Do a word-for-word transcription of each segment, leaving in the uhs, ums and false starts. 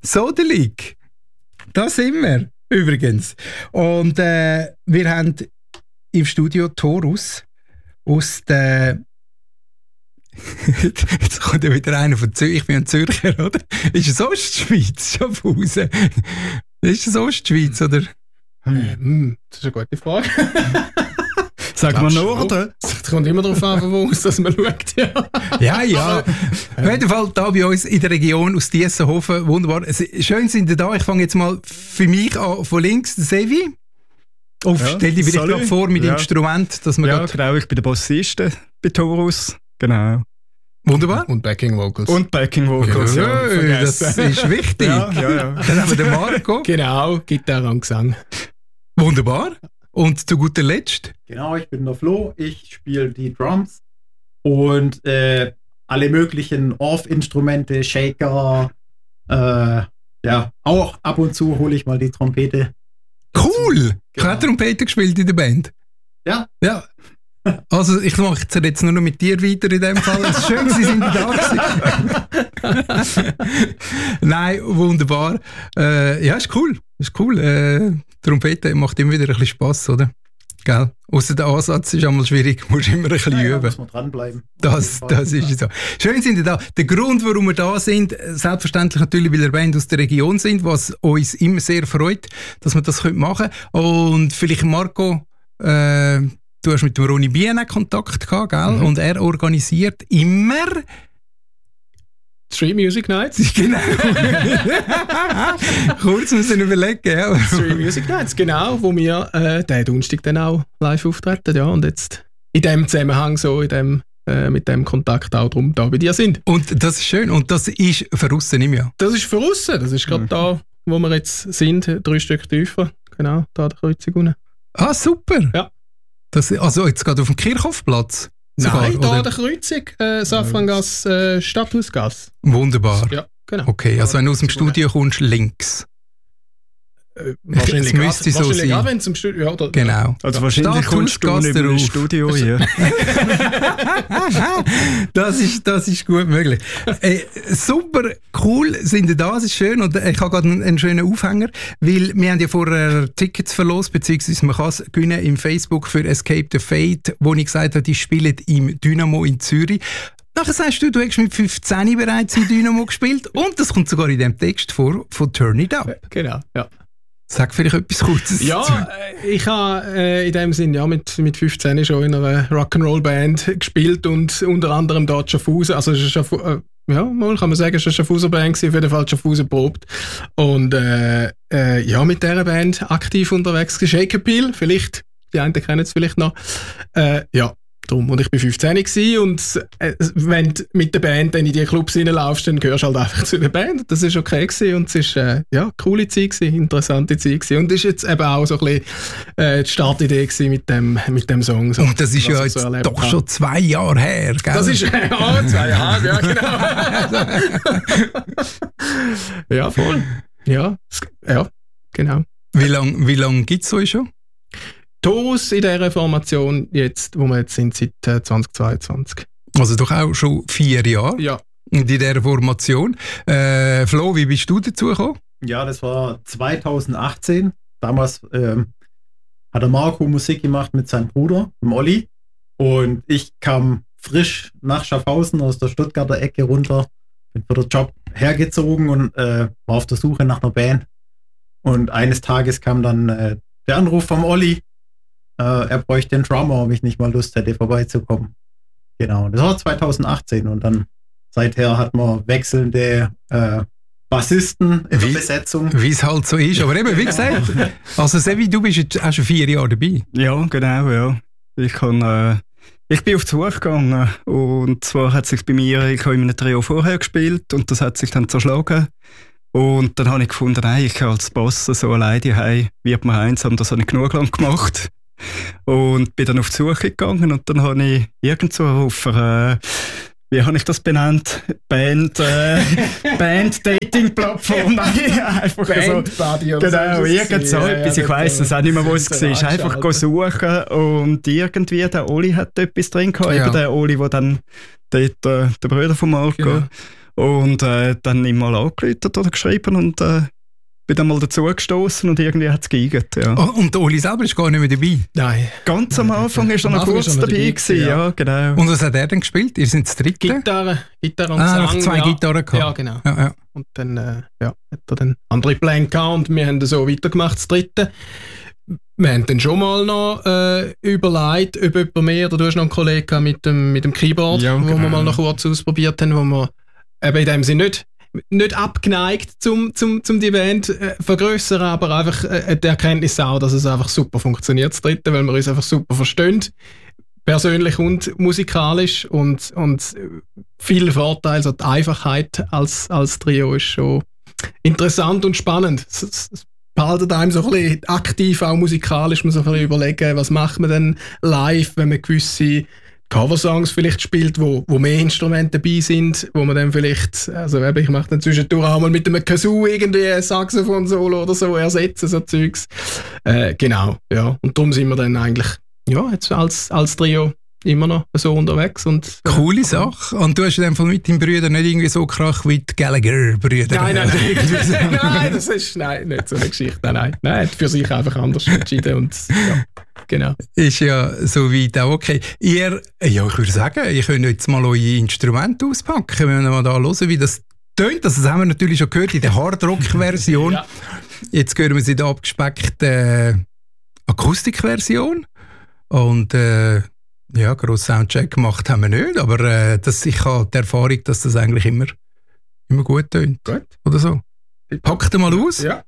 Soderlig. Da sind wir übrigens. Und äh, wir haben im Studio Torus aus der jetzt kommt ja wieder einer von Zürich, ich bin ein Zürcher, oder? Ist es Ostschweiz, Schaffhausen? Ist es Ostschweiz, oder? Hm, das ist eine gute Frage. Sagen wir Norden? Es kommt immer darauf an, von wo aus dass man schaut. Ja, ja. ja. Auf jeden Fall da bei uns in der Region aus Diessenhofen, wunderbar. Schön sind ihr da. Ich fange jetzt mal für mich an von links, Sevi. Oh, ja, stell dich vielleicht gerade vor mit ja. Instrument. Dass man ja, genau, ich bin der Bassist bei Torus. Genau. Wunderbar. Und Backing Vocals. Und Backing Vocals, ja. ja, ja das ist wichtig. ja, ja, ja. Dann haben wir den Marco. Genau, Gitarre und Gesang. Wunderbar. Und zu guter Letzt? Genau, ich bin der Flo, ich spiele die Drums und äh, alle möglichen Off-Instrumente, Shaker, äh, ja, auch ab und zu hole ich mal die Trompete. Cool! Genau. Ich habe Trompete gespielt in der Band. Ja? Ja. Also ich mache jetzt nur noch mit dir weiter in dem Fall. Es ist schön, Sie sind da gewesen. Nein, wunderbar. Äh, ja, ist cool. Ist cool. Äh, Trompete macht immer wieder ein bisschen Spass, oder? Gell? Ausser der Ansatz ist einmal schwierig, musst immer ein bisschen ja, üben. Ja, muss man dranbleiben. Das, das ist so. Schön sind ihr da. Der Grund, warum wir da sind, selbstverständlich natürlich, weil wir Band aus der Region sind, was uns immer sehr freut, dass wir das machen können. Und vielleicht Marco, äh, du hast mit dem Ronny Biene Kontakt gehabt, gell? Mhm. Und er organisiert immer Street Music Nights. Genau. Kurz müssen wir überlegen, ja. Street Music Nights, genau, wo wir äh, den Donnerstag dann auch live auftreten, ja. Und jetzt in dem Zusammenhang so, in dem, äh, mit dem Kontakt auch drum da bei dir sind. Und das ist schön. Und das ist für aussen im Jahr. Das ist für aussen. Das ist gerade mhm. da, wo wir jetzt sind, drei Stück tiefer. Genau, da der Kreuzung unten. Ah, super. Ja. Das, also jetzt gerade auf dem Kirchhofplatz? Sogar, Nein, da oder? der Kreuzung, äh, Safrangasse, äh, Stadthausgasse. Wunderbar. Ja, genau. Okay, also wenn du aus dem Studio kommst, links. Äh, wahrscheinlich müsste grad, so wahrscheinlich sein. Auch, wenn zum Studio, ja, oder, genau. Also ja. Wahrscheinlich kommst du nicht im Studio hier. das, ist, das ist gut möglich. Äh, super cool sind ihr da, das ist schön. Und ich habe gerade einen, einen schönen Aufhänger, weil wir haben ja vorher Tickets verlost, beziehungsweise man kann es gewinnen im Facebook für Escape the Fate, wo ich gesagt habe, die spielen im Dynamo in Zürich. Nachher sagst du, du hast mit fünfzehn bereits im Dynamo gespielt und das kommt sogar in dem Text vor von Turn It Up. Genau, ja. Sag vielleicht etwas Kurzes. Ja, ich habe äh, in dem Sinn ja, mit, mit fünfzehn schon in einer Rock'n'Roll-Band gespielt und unter anderem dort Schaffhausen, also es ist Schaff, äh, ja, mal kann man sagen, es war eine Schaffhauser-Band, auf jeden Fall Schaffhausen probt. Und äh, äh, ja, mit dieser Band aktiv unterwegs gewesen. Shake Appeal, vielleicht, die einen kennen es vielleicht noch. Äh, ja. Drum. Und ich war fünfzehn gewesen und äh, wenn du mit der Band dann in die Clubs reinlaufst, dann gehörst du halt einfach zu der Band. Das war okay gewesen und es war äh, ja, eine coole Zeit gewesen, interessante Zeit gewesen. Und das war jetzt eben auch so ein bisschen äh, die Startidee gewesen mit dem, mit dem Song. So, und das ist ja jetzt so doch kann. schon zwei Jahre her, gell? Das ist äh, oh, zwei Jahre, ja genau. Ja, voll. Ja, ja genau. Wie lange wie lang gibt es euch schon? Torus in dieser Formation, jetzt, wo wir jetzt sind, seit äh, zwanzig zweiundzwanzig. Also doch auch schon vier Jahre? Ja. In dieser Formation. Äh, Flo, wie bist du dazu gekommen? Ja, das war zwanzig achtzehn. Damals ähm, hat der Marco Musik gemacht mit seinem Bruder, dem Olli. Und ich kam frisch nach Schaffhausen aus der Stuttgarter Ecke runter, bin für den Job hergezogen und äh, war auf der Suche nach einer Band. Und eines Tages kam dann äh, der Anruf vom Olli, er bräuchte den Drummer, ob ich nicht mal Lust hätte, vorbeizukommen. Genau, das war zwanzig achtzehn und dann seither hat man wechselnde äh, Bassisten in der wie, Besetzung. Wie es halt so ist, aber eben, wie gesagt, also Sevi, du bist jetzt auch schon vier Jahre dabei. Ja, genau, ja. Ich, kann, äh, ich bin auf die Suche gegangen und zwar hat sich bei mir, ich habe in einem Trio vorher gespielt und das hat sich dann zerschlagen. Und dann habe ich gefunden, nein, ich als Boss so alleine daheim wird man einsam, das habe ich genug lang gemacht. Und bin dann auf die Suche gegangen und dann habe ich irgendwo auf einer, wie habe ich das benannt? Band, äh, Band-Dating-Plattform. Nein, einfach Band so. Buddy oder genau, so. irgend so ja, etwas. ja, ich weiss es auch nicht mehr, wo es war. Einfach go suchen und irgendwie, der Oli hat etwas drin gehabt. Ja. Eben der Oli, der dann dort, äh, der Bruder von Marco. Genau. Und äh, dann immer mal angerufen oder geschrieben und äh, bin dann mal dazu gestoßen und irgendwie hat es geigert. Ja. Oh, und der Oli selber ist gar nicht mehr dabei? Nein. Ganz am Anfang war er noch Anfang kurz ist er noch dabei, dabei gewesen, gewesen, ja. ja, genau. Und was hat er denn gespielt? Ihr seid das dritte? Gitarre, Gitarre und ah, Gesang. noch zwei ja. Gitarren gehabt. Ja, genau. Ja, ja. Und dann äh, ja, hat er dann andere Pläne gehabt und wir haben dann so weitergemacht, das dritte. Wir haben dann schon mal noch äh, überlegt, ob jemand mehr, oder du hast noch einen Kollegen mit dem, mit dem Keyboard, Ja, wo genau. wir mal noch kurz ausprobiert haben, wo wir eben in dem Sinne nicht, nicht abgeneigt zum, zum, zum die Band äh, vergrößern, aber einfach äh, die Erkenntnis auch, dass es einfach super funktioniert, das dritte, weil wir uns einfach super verstehen, persönlich und musikalisch und, und viele Vorteile, also die Einfachheit als, als Trio ist schon interessant und spannend. Es, es behaltet einem so ein bisschen aktiv, auch musikalisch, muss man so ein bisschen überlegen, was macht man denn live, wenn man gewisse Coversongs vielleicht spielt, wo, wo mehr Instrumente dabei sind, wo man dann vielleicht, also ich mache dann zwischendurch auch mal mit einem Kazoo irgendwie ein Saxophon-Solo oder so ersetzen, so Zeugs. Äh, genau, ja. Und darum sind wir dann eigentlich, ja, jetzt als, als Trio immer noch so unterwegs. Und, äh, Coole Sache. Und du hast in dem Fall mit deinen Brüdern nicht irgendwie so krach wie die Gallagher-Brüder. Nein, nein, nein, nein, das ist nein, nicht so eine Geschichte. Nein, nein, nein, hat für sich einfach anders entschieden und ja, genau. Ist ja soweit auch okay. Ihr, ja, ich würde sagen, ihr könnt jetzt mal eure Instrumente auspacken, wenn wir mal da hören, wie das tönt. Das haben wir natürlich schon gehört in der Hardrock-Version. Ja. Jetzt hören wir sie in der abgespeckten Akustikversion. Und äh, ja, grossen Soundcheck gemacht haben wir nicht, aber äh, das, ich habe die Erfahrung, dass das eigentlich immer, immer gut tönt. Gut. Oder so. Packt mal aus. Ja.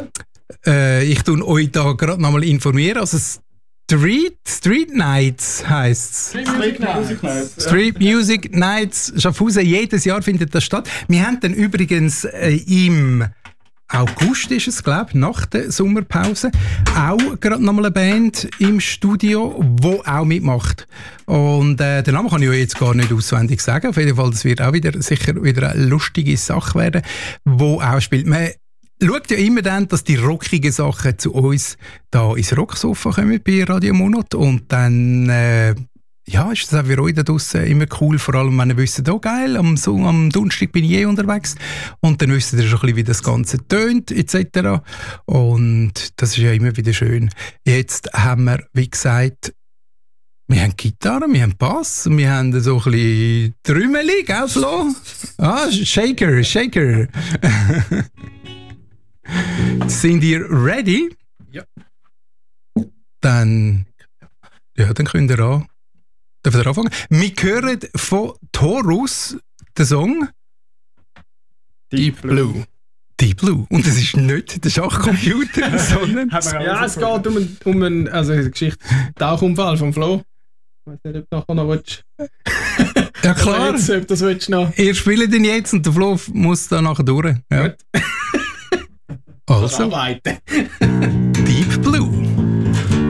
Äh, ich tue euch da gerade nochmal informieren. Also Street, Street Nights heisst es. Street Music Nights. Street Music Nights Schaffhausen. Jedes Jahr findet das statt. Wir haben dann übrigens äh, im August ist es, glaube ich, nach der Sommerpause, auch gerade nochmal eine Band im Studio, die auch mitmacht. Und äh, den Namen kann ich euch jetzt gar nicht auswendig sagen. Auf jeden Fall, das wird auch wieder sicher wieder eine lustige Sache werden, die auch spielt. Man schaut ja immer dann, dass die rockigen Sachen zu uns da ins Rocksofa kommen bei Radio Monat. Und dann äh, ja, ist das auch für euch da draussen immer cool, vor allem wenn ihr wisst, oh geil, am, so, am Donnerstag bin ich eh unterwegs und dann wisst ihr schon ein bisschen, wie das Ganze tönt et cetera. Und das ist ja immer wieder schön. Jetzt haben wir, wie gesagt, wir haben Gitarre, wir haben Bass, wir haben so ein bisschen Trümmeli, gell Flo? Ah, Shaker, Shaker. Sind ihr ready? Ja. Dann, ja, dann könnt ihr an. Darf ich anfangen? Wir hören von Taurus den Song Deep Blue. Deep Blue. Und das ist nicht der Schachcomputer, sondern... Ja, es geht um einen, um einen also eine Geschichte, Tauchunfall vom Flo. Ich weiß nicht, ob du nachher noch willst. Ja klar, Jetzt, ob das willst du noch. ihr spielt ihn jetzt und der Flo muss da nachher durch. Ja. Gut. Also, Arbeiten.